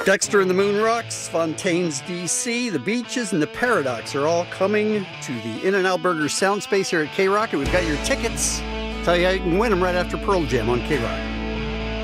Dexter and the Moon Rocks, Fontaine's DC, the Beaches, and the Paradox are all coming to the In-N-Out Burger Sound Space here at K-Rock, and we've got your tickets. Tell you how you can win them right after Pearl Jam on K-Rock.